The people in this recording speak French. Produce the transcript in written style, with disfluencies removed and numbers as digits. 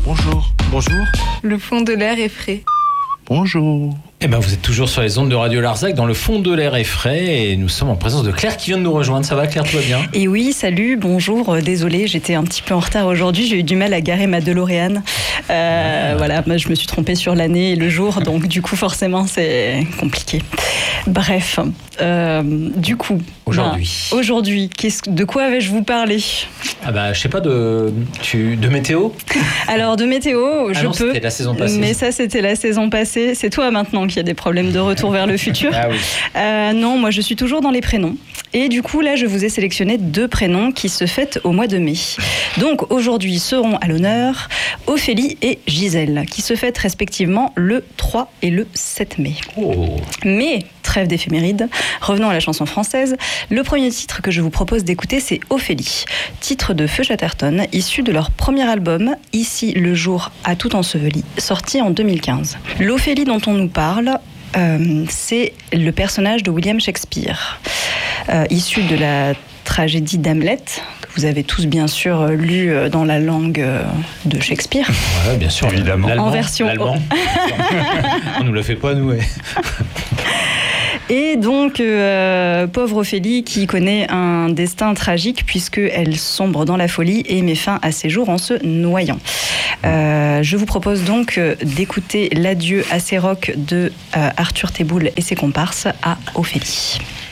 Bonjour. Bonjour. Le fond de l'air est frais. Bonjour. Eh ben, vous êtes toujours sur les ondes de Radio Larzac, dans le fond de l'air est frais, et nous sommes en présence de Claire qui vient de nous rejoindre. Ça va, Claire, tout va bien? Et oui, salut, bonjour, désolée, j'étais un petit peu en retard aujourd'hui, j'ai eu du mal à garer ma DeLorean. Voilà, moi, je me suis trompée sur l'année et le jour, donc du coup forcément c'est compliqué. Bref, du coup, aujourd'hui, de quoi vais-je vous parler? Ah bah, je sais pas, de météo. Alors de météo, je peux. C'était la saison passée. Mais ça, c'était la saison passée. C'est toi maintenant qui a des problèmes de retour vers le futur. Ah oui. Non, moi je suis toujours dans les prénoms. Et du coup, là, je vous ai sélectionné 2 prénoms qui se fêtent au mois de mai. Donc aujourd'hui seront à l'honneur Ophélie et Gisèle, qui se fêtent respectivement le 3 et le 7 mai. Oh. Mais trêve d'éphéméride, revenons à la chanson française. Le premier titre que je vous propose d'écouter, c'est Ophélie, titre de Feu Chatterton, issu de leur premier album, Ici le jour a tout enseveli, sorti en 2015. L'Ophélie dont on nous parle, c'est le personnage de William Shakespeare, issu de la tragédie d'Hamlet, que vous avez tous bien sûr lu dans la langue de Shakespeare. Ouais, bien sûr, évidemment. En version l'allemand. On nous le fait pas, nous. Ouais. Et donc, pauvre Ophélie qui connaît un destin tragique puisqu'elle sombre dans la folie et met fin à ses jours en se noyant. Je vous propose donc d'écouter l'adieu assez rock de Arthur Théboul et ses comparses à Ophélie.